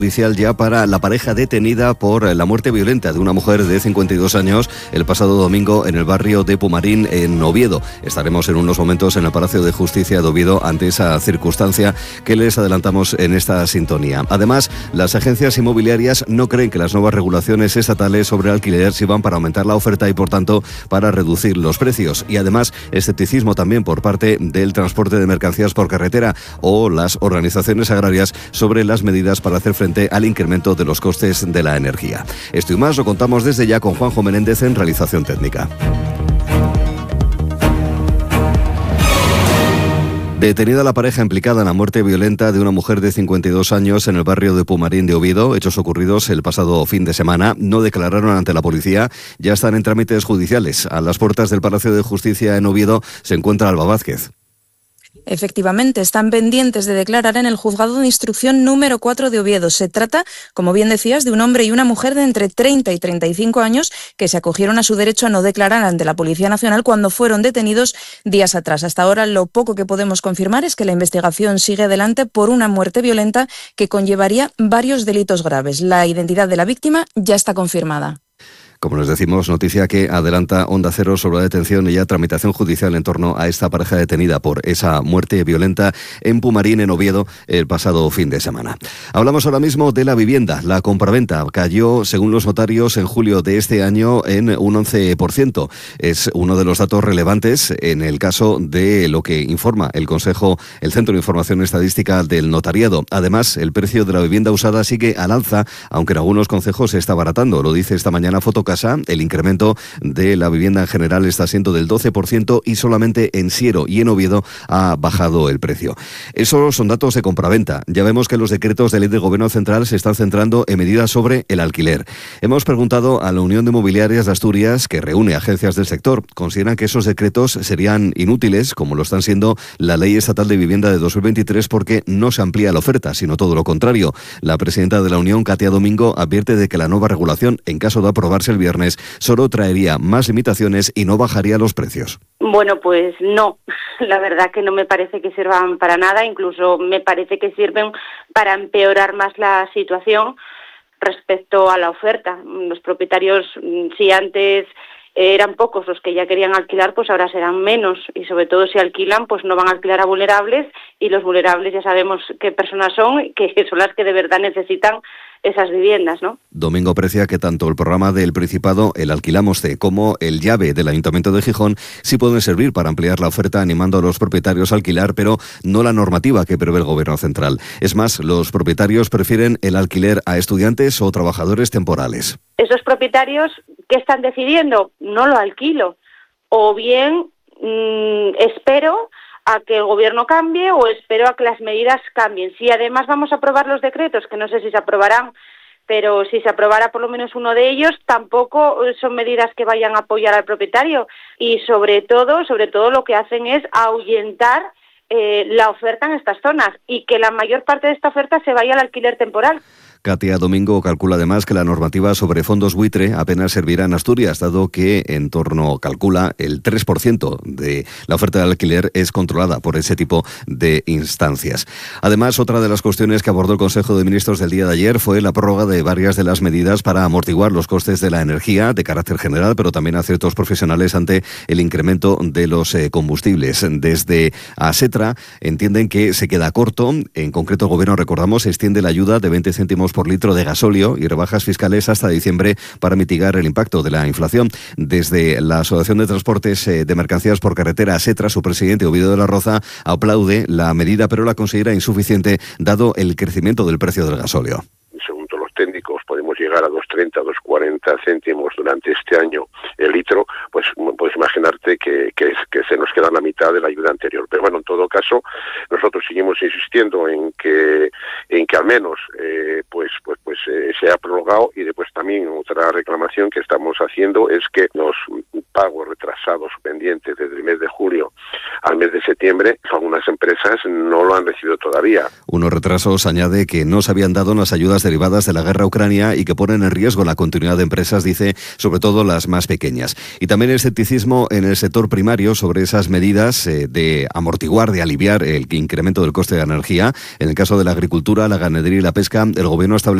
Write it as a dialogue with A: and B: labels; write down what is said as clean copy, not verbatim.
A: judicial ya para la pareja detenida por la muerte violenta de una mujer de 52 años el pasado domingo en el barrio de Pumarín, en Oviedo. Estaremos en unos momentos en el Palacio de Justicia de Oviedo ante esa circunstancia que les adelantamos en esta sintonía. Además, las agencias inmobiliarias no creen que las nuevas regulaciones estatales sobre el alquiler sirvan para aumentar la oferta y, por tanto, para reducir los precios. Y además, escepticismo también por parte del transporte de mercancías por carretera o las organizaciones agrarias sobre las medidas para hacer frente al incremento de los costes de la energía. Esto y más lo contamos desde ya con Juanjo Menéndez en realización técnica. Detenida la pareja implicada en la muerte violenta de una mujer de 52 años en el barrio de Pumarín de Oviedo, hechos ocurridos el pasado fin de semana, no declararon ante la policía, ya están en trámites judiciales. A las puertas del Palacio de Justicia en Oviedo se encuentra Alba Vázquez.
B: Efectivamente, están pendientes de declarar en el Juzgado de Instrucción número 4 de Oviedo. Se trata, como bien decías, de un hombre y una mujer de entre 30 y 35 años que se acogieron a su derecho a no declarar ante la Policía Nacional cuando fueron detenidos días atrás. Hasta ahora, lo poco que podemos confirmar es que la investigación sigue adelante por una muerte violenta que conllevaría varios delitos graves. La identidad de la víctima ya está confirmada.
A: Como les decimos, noticia que adelanta Onda Cero sobre la detención y ya tramitación judicial en torno a esta pareja detenida por esa muerte violenta en Pumarín, en Oviedo, el pasado fin de semana. Hablamos ahora mismo de la vivienda. La compraventa cayó, según los notarios, en julio de este año en un 11%. Es uno de los datos relevantes en el caso de lo que informa el Centro de Información Estadística del Notariado. Además, el precio de la vivienda usada sigue al alza, aunque en algunos concejos se está abaratando. Lo dice esta mañana Fotocasa. El incremento de la vivienda en general está siendo del 12% y solamente en Siero y en Oviedo ha bajado el precio. Esos son datos de compraventa. Ya vemos que los decretos de ley del Gobierno Central se están centrando en medidas sobre el alquiler. Hemos preguntado a la Unión de Mobiliarias de Asturias, que reúne agencias del sector. Consideran que esos decretos serían inútiles, como lo están siendo la Ley Estatal de Vivienda de 2023, porque no se amplía la oferta, sino todo lo contrario. La presidenta de la Unión, Katia Domingo, advierte de que la nueva regulación, en caso de aprobarse el viernes, solo traería más limitaciones y no bajaría los precios.
C: Bueno, pues no, la verdad que no me parece que sirvan para nada, incluso me parece que sirven para empeorar más la situación respecto a la oferta. Los propietarios, si antes eran pocos los que ya querían alquilar, pues ahora serán menos, y sobre todo si alquilan, pues no van a alquilar a vulnerables, y los vulnerables ya sabemos qué personas son, que son las que de verdad necesitan esas viviendas, ¿no?
A: Domingo aprecia que tanto el programa del Principado, el Alquilámoste, como el Llave del Ayuntamiento de Gijón sí pueden servir para ampliar la oferta animando a los propietarios a alquilar, pero no la normativa que prevé el Gobierno Central. Es más, los propietarios prefieren el alquiler a estudiantes o trabajadores temporales.
C: Esos propietarios, ¿qué están decidiendo? No lo alquilo. O bien espero a que el gobierno cambie o espero a que las medidas cambien. Si además vamos a aprobar los decretos, que no sé si se aprobarán, pero si se aprobara por lo menos uno de ellos, tampoco son medidas que vayan a apoyar al propietario, y sobre todo lo que hacen es ahuyentar la oferta en estas zonas y que la mayor parte de esta oferta se vaya al alquiler temporal.
A: Katia Domingo calcula además que la normativa sobre fondos buitre apenas servirá en Asturias, dado que calcula el 3% de la oferta de alquiler es controlada por ese tipo de instancias. Además, otra de las cuestiones que abordó el Consejo de Ministros del día de ayer fue la prórroga de varias de las medidas para amortiguar los costes de la energía de carácter general, pero también a ciertos profesionales ante el incremento de los combustibles. Desde ASETRA entienden que se queda corto. En concreto, el Gobierno, recordamos, extiende la ayuda de 20 céntimos por litro de gasóleo y rebajas fiscales hasta diciembre para mitigar el impacto de la inflación. Desde la Asociación de Transportes de Mercancías por Carretera, ASETRA, su presidente, Oviedo de la Roza, aplaude la medida, pero la considera insuficiente dado el crecimiento del precio del gasóleo.
D: Según todos los técnicos, podemos llegar a 2,30, 2,40 céntimos durante este año el litro, pues puedes imaginarte que se nos queda la mitad de la ayuda anterior. Pero bueno, en todo caso, nosotros seguimos insistiendo en que al menos se ha prorrogado, y después también otra reclamación que estamos haciendo es que los pagos retrasados pendientes desde el mes de julio al mes de septiembre, algunas empresas no lo han recibido todavía.
A: Unos retrasos, añade, que no se habían dado en las ayudas derivadas de la guerra a Ucrania y que ponen en riesgo la continuidad de empresas, dice, sobre todo las más pequeñas. Y también el escepticismo en el sector primario sobre esas medidas de amortiguar, de aliviar el incremento del coste de la energía. En el caso de la agricultura, la ganadería y la pesca, el Gobierno ha establecido